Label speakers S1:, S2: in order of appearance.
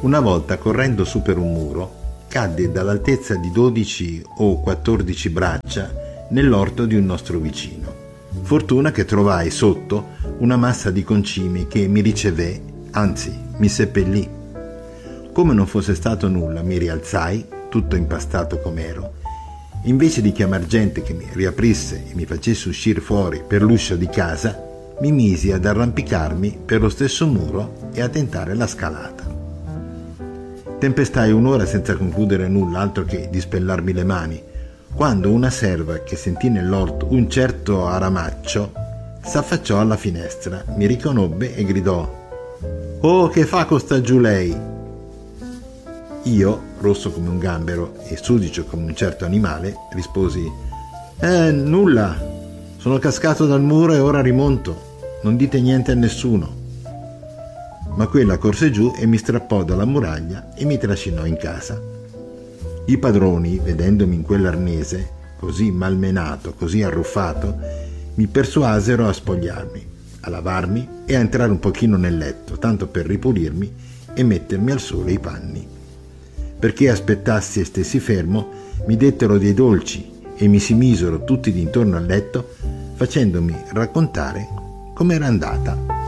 S1: Una volta, correndo su per un muro, cadde dall'altezza di 12 o 14 braccia nell'orto di un nostro vicino. Fortuna che trovai sotto una massa di concimi che mi ricevé, anzi mi seppellì. Come non fosse stato nulla, mi rialzai, tutto impastato com'ero. Invece di chiamar gente che mi riaprisse e mi facesse uscire fuori per l'uscio di casa, mi misi ad arrampicarmi per lo stesso muro e a tentare la scalata. Tempestai un'ora senza concludere nulla altro che di spellarmi le mani, quando una serva che sentì nell'orto un certo aramaccio s'affacciò alla finestra, mi riconobbe e gridò: «Oh, che fa costa giù lei?» Io, rosso come un gambero e sudicio come un certo animale, risposi: nulla, sono cascato dal muro e ora rimonto, non dite niente a nessuno». Ma quella corse giù e mi strappò dalla muraglia e mi trascinò in casa. I padroni, vedendomi in quell'arnese, così malmenato, così arruffato, mi persuasero a spogliarmi, a lavarmi e a entrare un pochino nel letto, tanto per ripulirmi e mettermi al sole i panni. Perché aspettassi e stessi fermo, mi dettero dei dolci e mi si misero tutti d'intorno al letto, facendomi raccontare com'era andata.